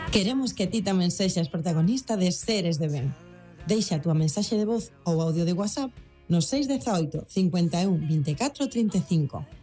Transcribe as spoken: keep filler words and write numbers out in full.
Queremos que ti tamén sexas protagonista de Seres de Ben. Deixa a túa mensaxe de voz ou audio de WhatsApp no seis uno ocho, cincuenta e un, veinticuatro, treinta e cinco.